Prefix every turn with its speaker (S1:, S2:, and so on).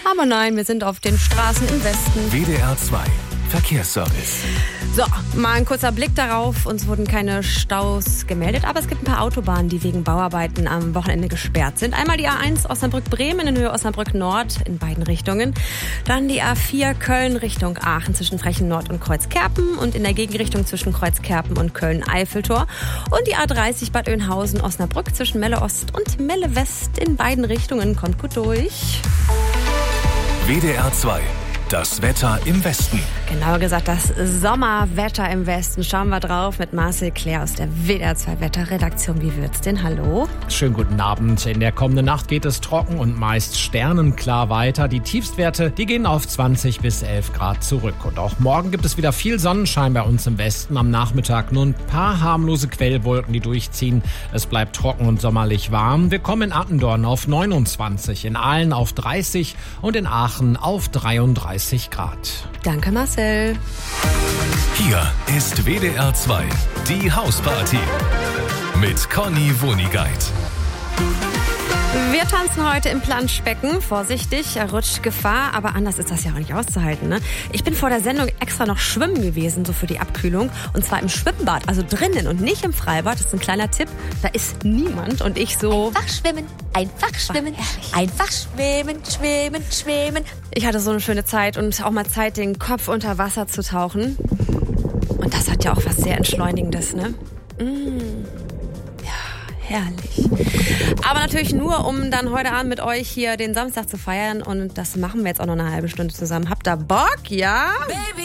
S1: Aber nein, wir sind auf den Straßen im Westen.
S2: WDR 2 Verkehrsservice.
S1: So, mal ein kurzer Blick darauf. Uns wurden keine Staus gemeldet, aber es gibt ein paar Autobahnen, die wegen Bauarbeiten am Wochenende gesperrt sind. Einmal die A1 Osnabrück-Bremen in Höhe Osnabrück-Nord in beiden Richtungen. Dann die A4 Köln Richtung Aachen zwischen Frechen-Nord und Kreuzkerpen und in der Gegenrichtung zwischen Kreuzkerpen und Köln-Eiffeltor. Und die A30 Bad Oeynhausen-Osnabrück zwischen Melle-Ost und Melle-West in beiden Richtungen. Kommt gut durch.
S2: WDR 2. Das Wetter im Westen.
S1: Genauer gesagt, das Sommerwetter im Westen. Schauen wir drauf mit Marcel Claire aus der WDR 2 Wetterredaktion. Wie wird's denn? Hallo?
S3: Schönen guten Abend. In der kommenden Nacht geht es trocken und meist sternenklar weiter. Die Tiefstwerte, die gehen auf 20 bis 11 Grad zurück. Und auch morgen gibt es wieder viel Sonnenschein bei uns im Westen. Am Nachmittag nur ein paar harmlose Quellwolken, die durchziehen. Es bleibt trocken und sommerlich warm. Wir kommen in Attendorn auf 29, in Aalen auf 30 und in Aachen auf 33 Grad.
S1: Danke, Marcel.
S2: Hier ist WDR 2, die Hausparty mit Conny Wunigeit.
S1: Wir tanzen heute im Planschbecken. Vorsichtig, Rutschgefahr, aber anders ist das ja auch nicht auszuhalten, ne? Ich bin vor der Sendung extra noch schwimmen gewesen, so für die Abkühlung. Und zwar im Schwimmbad, also drinnen und nicht im Freibad. Das ist ein kleiner Tipp. Da ist niemand und ich so...
S4: Einfach schwimmen, einfach schwimmen, schwimmen, schwimmen.
S1: Ich hatte so eine schöne Zeit und auch mal Zeit, den Kopf unter Wasser zu tauchen. Und das hat ja auch was sehr Entschleunigendes, ne? Herrlich. Aber natürlich nur, um dann heute Abend mit euch hier den Samstag zu feiern. Und das machen wir jetzt auch noch eine halbe Stunde zusammen. Habt ihr Bock? Ja?
S4: Baby.